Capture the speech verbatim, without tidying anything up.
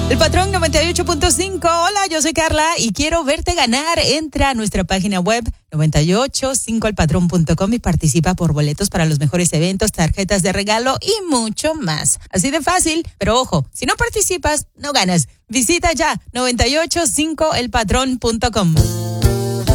El Patrón noventa y ocho punto cinco. Hola, yo soy Carla y quiero verte ganar. Entra a nuestra página web noventa y ocho cinco el patrón punto com y participa por boletos para los mejores eventos, tarjetas de regalo y mucho más. Así de fácil, pero ojo, si no participas, no ganas. Visita ya noventa y ocho cinco el patrón punto com.